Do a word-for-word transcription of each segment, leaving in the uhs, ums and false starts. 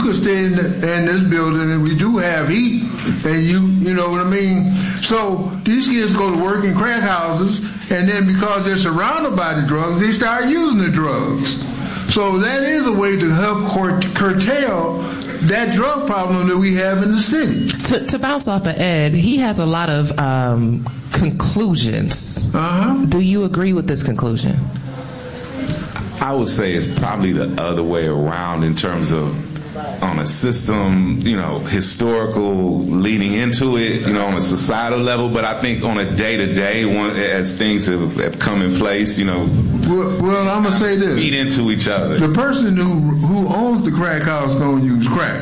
could stay in, the, in this building, and we do have heat, and you, you know what I mean? So these kids go to work in crack houses, and then because they're surrounded by the drugs, they start using the drugs. So that is a way to help curtail that drug problem that we have in the city. To, to bounce off of Ed, he has a lot of um, conclusions. Uh-huh. Do you agree with this conclusion? I would say it's probably the other way around in terms of on a system, you know, historical leading into it, you know, on a societal level. But I think on a day-to-day, one, as things have, have come in place, you know, well, well I'm gonna say this: feed into each other. The person who who owns the crack house gonna use crack.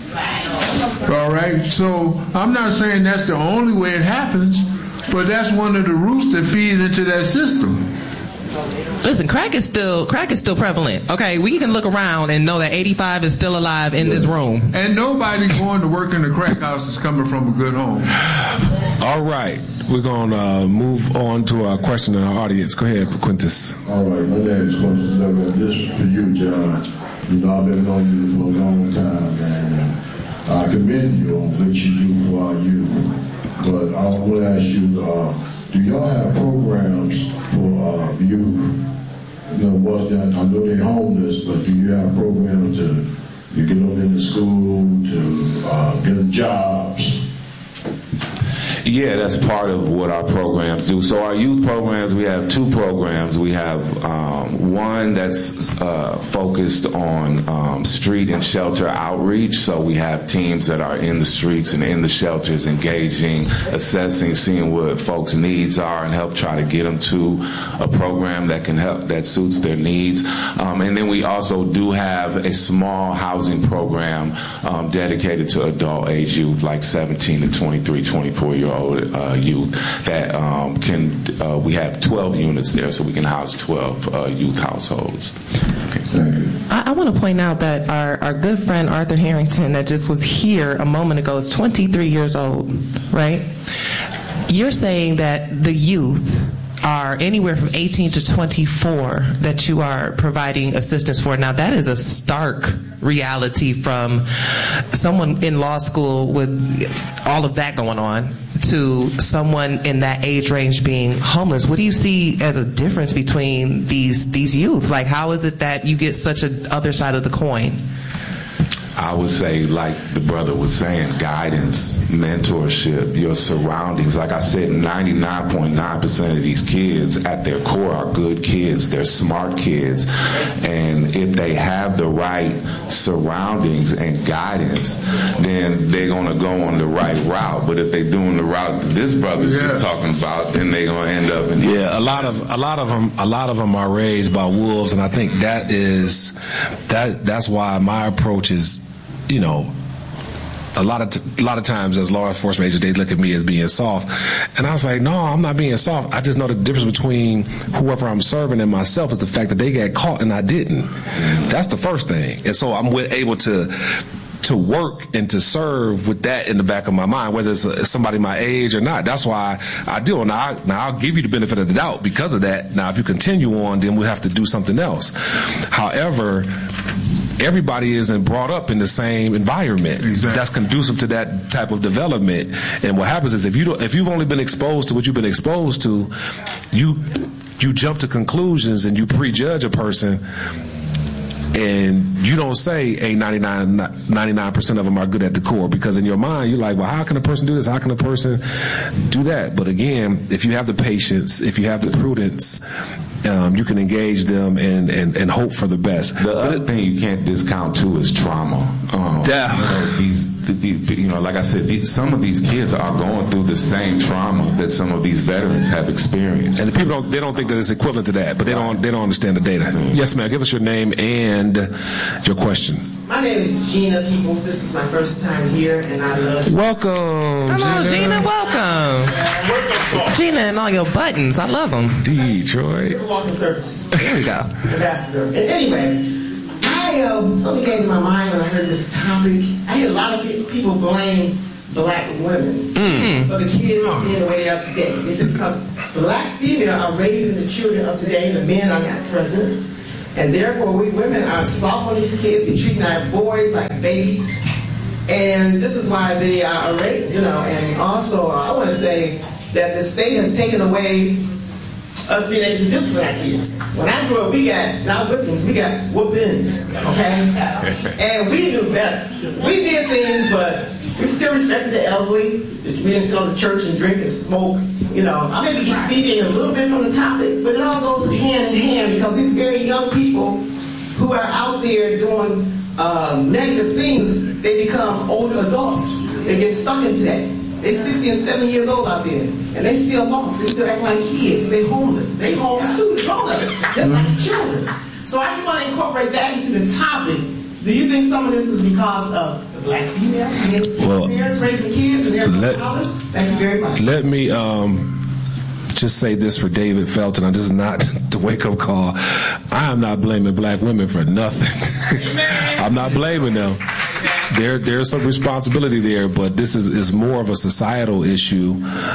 All right. So I'm not saying that's the only way it happens, but that's one of the roots that feed into that system. Listen, crack is still crack is still prevalent. Okay, we can look around and know that eighty-five is still alive in this room. And nobody going to work in the crack house is coming from a good home. All right, we're going to uh, move on to our question in our audience. Go ahead, Quintus. All right, my name is Quintus Levitt. This is for you, John. You know, I've been knowing you for a long time, man. I commend you on what you do for our youth. But I want to ask you, uh, do y'all have programs for uh, youth? You know, what's that? I know they're homeless, but do you have programs to you get them into school, to uh, get them jobs? Yeah, that's part of what our programs do. So our youth programs, we have two programs. We have um, one that's uh, focused on um, street and shelter outreach. So we have teams that are in the streets and in the shelters, engaging, assessing, seeing what folks' needs are, and help try to get them to a program that can help, that suits their needs. Um, and then we also do have a small housing program um, dedicated to adult age youth, like seventeen to twenty-three, twenty-four year old uh, youth that um, can, uh, we have twelve units there, so we can house twelve uh, youth households. Okay. I, I want to point out that our, our good friend Arthur Harrington that just was here a moment ago is twenty-three years old, right? You're saying that the youth are anywhere from eighteen to twenty-four that you are providing assistance for. Now, that is a stark reality from someone in law school with all of that going on to someone in that age range being homeless. What do you see as a difference between these these youth? Like, how is it that you get such a other side of the coin? I would say, like the brother was saying, guidance, mentorship, your surroundings. Like I said, ninety-nine point nine percent of these kids at their core are good kids. They're smart kids. And if they have the right surroundings and guidance, then they're going to go on the right route. But if they're doing the route that this brother's yeah. just talking about, then they're going to end up in... Yeah, a lot of a lot of them a lot of them are raised by wolves, and I think that is that that's why my approach is, you know, a lot of t- a lot of times as law enforcement agents, they look at me as being soft, and I was like, no, I'm not being soft. I just know the difference between whoever I'm serving and myself is the fact that they got caught and I didn't. That's the first thing, and so I'm able to to work and to serve with that in the back of my mind, whether it's somebody my age or not. That's why I do. Now, I, now I'll give you the benefit of the doubt because of that. Now, if you continue on, then we'll have to do something else. However, everybody isn't brought up in the same environment exactly. that's conducive to that type of development. And what happens is if you don't, if you've only been exposed to what you've been exposed to, you you jump to conclusions and you prejudge a person. And you don't say, hey, ninety-nine percent of them are good at the core, because in your mind, you're like, well, how can a person do this? How can a person do that? But again, if you have the patience, if you have the prudence, um, you can engage them and, and, and hope for the best. The other thing you can't discount, too, is trauma. Um, yeah. You know, these, the, the, you know, like I said, the, some of these kids are going through the same trauma that some of these veterans have experienced. And the people don't, they don't think that it's equivalent to that, but they don't they don't understand the data. Mm-hmm. Yes, ma'am. Give us your name and your question. My name is Gina Peoples. This is my first time here, and I love... Welcome, Hello, Gina. Gina. Welcome. It's Gina and all your buttons. I love them. Detroit. Walking service. There we go. Ambassador. And anyway, I um, something came to my mind when I heard this topic. I hear a lot of people blame black women mm. for the kids being the way they are today. They said because black females are raising the children of today, the men are not present. And therefore, we women are soft on these kids. We treat our boys like babies. And this is why they are raped, you know. And also, uh, I want to say that the state has taken away us being able to discipline our kids. When I grew up, we got, not whippings, we got whoopings, okay? And we knew better. We did things, but we still respected the elderly. We didn't sit on the church and drink and smoke. You know, I may be deviating a little bit from the topic, but it all goes hand in hand because these very young people who are out there doing um, negative things, they become older adults. They get stuck into that. They're sixty and seventy years old out there, and they still lost. They still act like kids. They homeless. They homeless too. They grown-ups, just like children. So I just want to incorporate that into the topic. Do you think some of this is because of the black female, well, parents raising kids and their fathers? Thank you very much. Let me um, just say this for David Felton. This is not the wake-up call. I am not blaming black women for nothing. I'm not blaming them. There, there's some responsibility there, but this is, is more of a societal issue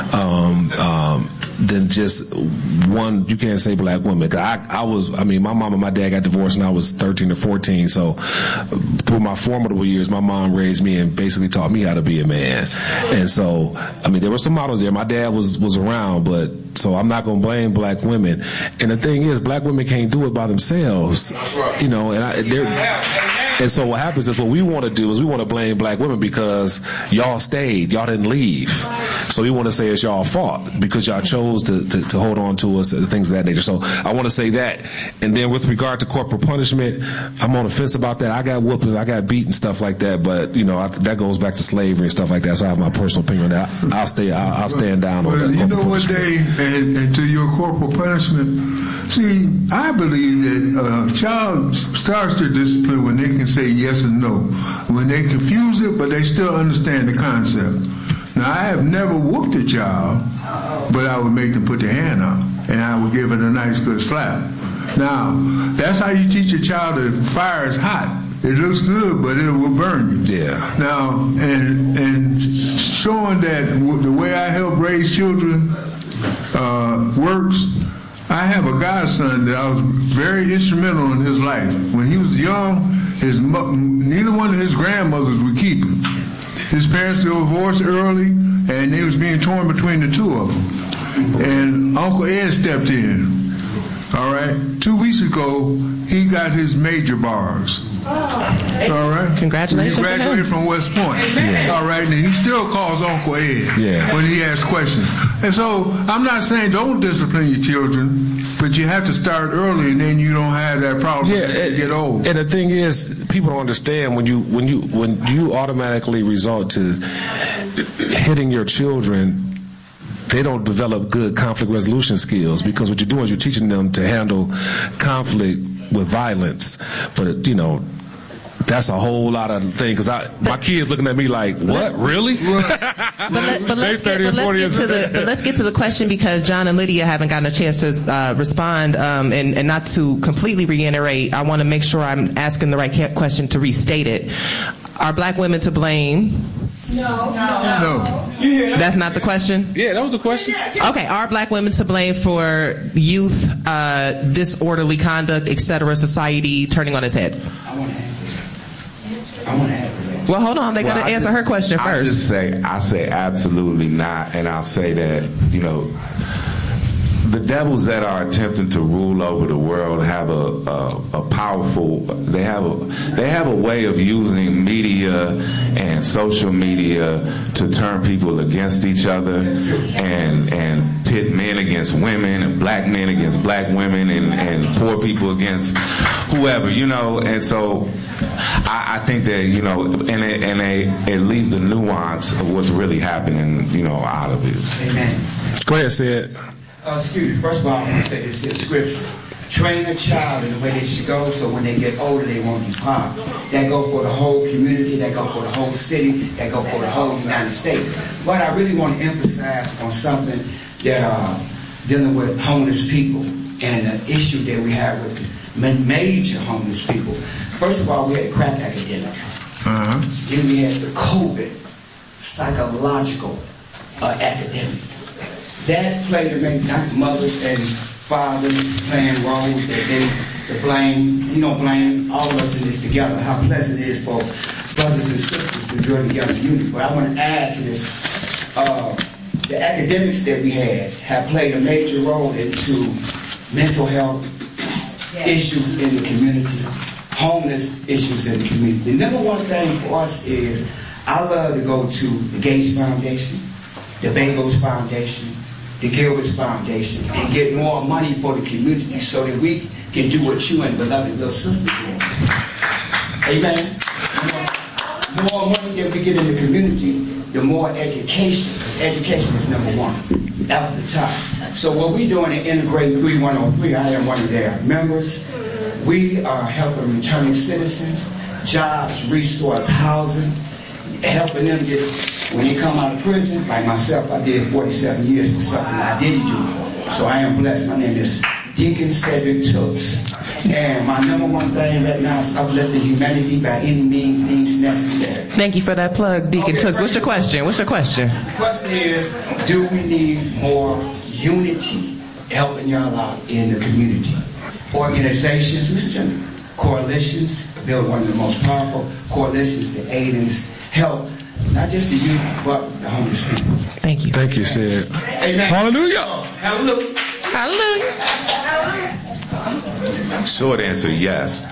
um, um, than just one. You can't say black women. I, I was, I mean, my mom and my dad got divorced when I was thirteen or fourteen. So through my formidable years, my mom raised me and basically taught me how to be a man. And so, I mean, there were some models there. My dad was was around, but so I'm not going to blame black women. And the thing is, black women can't do it by themselves. You know, and I, they're. And so what happens is what we want to do is we want to blame black women because y'all stayed, y'all didn't leave. So we want to say it's y'all fault because y'all chose to, to, to hold on to us and things of that nature. So I want to say that. And then with regard to corporal punishment, I'm on the fence about that. I got whooped, I got beat and stuff like that. But, you know, I, that goes back to slavery and stuff like that. So I have my personal opinion on that. I'll stay, I'll, I'll stand down well, on that. You know what, Dave, and, and to your corporal punishment, see, I believe that a child starts their discipline when they can say yes and no. When they confuse it, but they still understand the concept. Now, I have never whooped a child, but I would make them put their hand up, and I would give it a nice good slap. Now, that's how you teach a child that fire is hot. It looks good, but it will burn you. Yeah. Now, and and showing that the way I help raise children uh, works. I have a godson that I was very instrumental in his life. When he was young, his neither one of his grandmothers would keep him. His parents divorced early, and they was being torn between the two of them. And Uncle Ed stepped in. All right. Two weeks ago, he got his major bars. All right. Congratulations. He graduated from West Point. Yeah. All right. And he still calls Uncle Ed yeah. when he asks questions. And so I'm not saying don't discipline your children, but you have to start early, and then you don't have that problem yeah, when you get old. And the thing is, people don't understand when you when you when you automatically resort to hitting your children. They don't develop good conflict resolution skills because what you're doing is you're teaching them to handle conflict with violence. But, you know, that's a whole lot of thing because my kids looking at me like, what, really? but, let, but, let's get, but, let's get to the, but let's get to the question because John and Lydia haven't gotten a chance to uh, respond. Um, and, and not to completely reiterate, I want to make sure I'm asking the right question to restate it. Are black women to blame? No. No. That's not the question? Yeah, that was the question. Okay, are black women to blame for youth, uh, disorderly conduct, et cetera, society turning on its head? I want to answer. I want to answer. Well, hold on. They got to well, answer just, her question first. I just say, I say absolutely not, and I'll say that, you know, the devils that are attempting to rule over the world have a, a, a powerful. They have a they have a way of using media and social media to turn people against each other, and and pit men against women, and black men against black women, and, and poor people against whoever, you know. And so, I, I think that you know, and it, and it, it leaves the nuance of what's really happening, you know, out of it. Amen. Go ahead, Sid. Uh, excuse me. First of all, I want to say this is scripture. Train a child in the way they should go so when they get older, they won't depart. That go for the whole community. That go for the whole city. That go for the whole United States. But I really want to emphasize on something that uh, dealing with homeless people and an issue that we have with major homeless people. First of all, we had a crack epidemic. Uh-huh. Then we had the COVID psychological uh, epidemic. That played to make mothers and fathers playing roles that they to blame, you know, blame all of us in this together. How pleasant it is for brothers and sisters to grow together in unity. But I want to add to this, uh, the academics that we had have played a major role into mental health issues in the community, homeless issues in the community. The number one thing for us is I love to go to the Gates Foundation, the Bagels Foundation, the Gilbert's Foundation, and get more money for the community so that we can do what you and beloved little sister do. Amen? The more money that we get in the community, the more education, because education is number one, at the top. So what we're doing in Integrate three one oh three, I am one of their members. We are helping returning citizens, jobs, resource, housing, helping them get, when they come out of prison, like myself, I did forty-seven years for something I didn't do. So I am blessed. My name is Deacon Cedric Tooks. And my number one thing right now is uplifting humanity by any means means necessary. Thank you for that plug, Deacon okay, Tooks. What's your question? What's your question? The question is, do we need more unity helping y'all out in the community? Organizations, listen to me, coalitions, build one of the most powerful coalitions to aid and help not just the youth, but the homeless people. Thank you. Thank you, Sid. Amen. Hallelujah. Hallelujah. Hallelujah. Short answer, yes.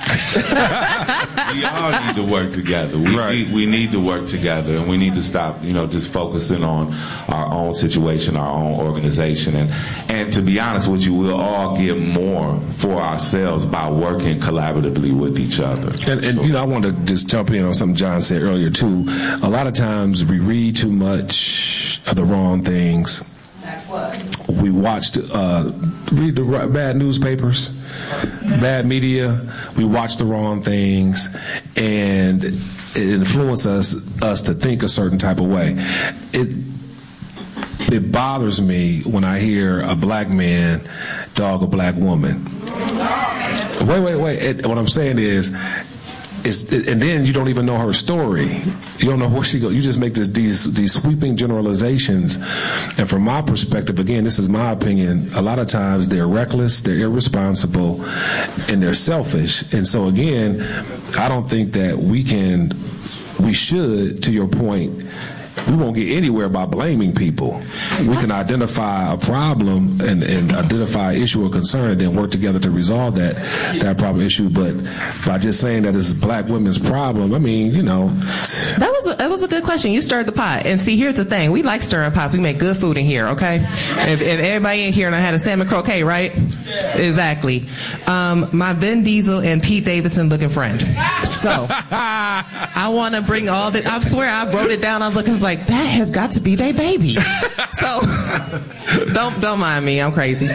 We all need to work together. We, right. we we need to work together, and we need to stop, you know, just focusing on our own situation, our own organization, and and to be honest with you, we'll all get more for ourselves by working collaboratively with each other. And, and you know, I want to just jump in on something John said earlier too. A lot of times we read too much of the wrong things. We watched, uh, read the bad newspapers, bad media. We watch the wrong things, and it influences us us to think a certain type of way. It it bothers me when I hear a black man dog a black woman. Wait, wait, wait. It, what I'm saying is. It's, and then you don't even know her story. You don't know where she goes. You just make this, these these sweeping generalizations. And from my perspective, again, this is my opinion, a lot of times they're reckless, they're irresponsible, and they're selfish. And so again, I don't think that we can, we should, to your point, we won't get anywhere by blaming people. We can identify a problem and, and identify an issue or concern and then work together to resolve that that problem issue. But by just saying that it's black women's problem, I mean, you know. That was a, that was a good question. You stirred the pot. And see, here's the thing. We like stirring pots. We make good food in here, okay? If, if everybody in here and I had a salmon croquet, right? Exactly. Um, my Vin Diesel and Pete Davidson looking friend. So I want to bring all that. I swear I wrote it down. I'm looking like, that has got to be their baby. So don't don't mind me, I'm crazy.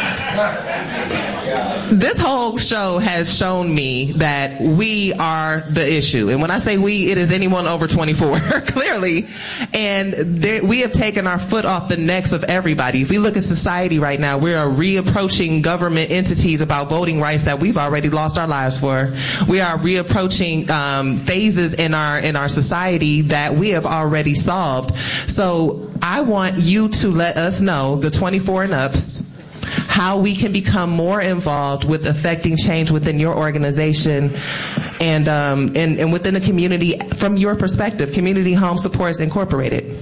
This whole show has shown me that we are the issue. And when I say we, it is anyone over twenty-four, clearly. And there, we have taken our foot off the necks of everybody. If we look at society right now, we are reapproaching government entities about voting rights that we've already lost our lives for. We are reapproaching um, phases in our in our society that we have already solved. So I want you to let us know, the twenty-four and ups, how we can become more involved with affecting change within your organization and, um, and, and within the community from your perspective. Community Home Supports Incorporated.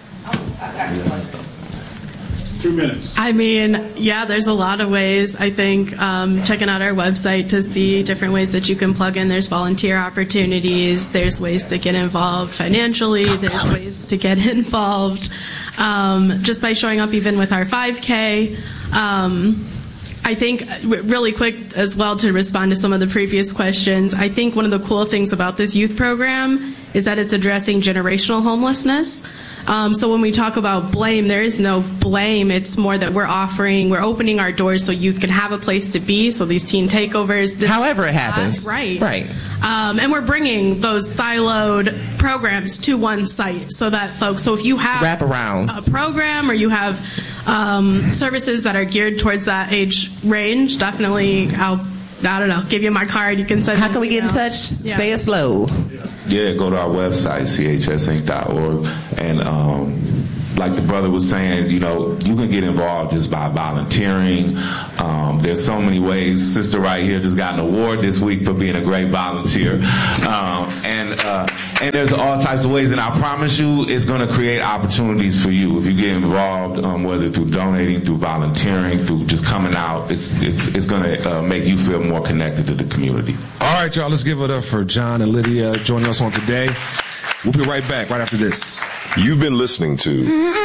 Two minutes. I mean, yeah, there's a lot of ways. I think um, checking out our website to see different ways that you can plug in. There's volunteer opportunities. There's ways to get involved financially. There's ways to get involved um, just by showing up even with our five K. Um, I think really quick as well to respond to some of the previous questions, I think one of the cool things about this youth program is that it's addressing generational homelessness. Um, so when we talk about blame, there is no blame. It's more that we're offering, we're opening our doors so youth can have a place to be. So these teen takeovers. This, However it happens. Uh, right. Right. Um, and we're bringing those siloed programs to one site so that folks, so if you have wraparounds, a program or you have um, services that are geared towards that age range, definitely I'll, I don't know, give you my card. You can send How can we get in touch? Yeah. Say it slow. Yeah, go to our website, c h s inc dot org, and um, like the brother was saying, you know, you can get involved just by volunteering. Um, there's so many ways. Sister right here just got an award this week for being a great volunteer. Um, and uh, and there's all types of ways. And I promise you, it's going to create opportunities for you if you get involved, um, whether through donating, through volunteering, through just coming out. It's it's it's going to uh, make you feel more connected to the community. All right, y'all. Let's give it up for John and Lydia joining us on today. We'll be right back right after this. You've been listening to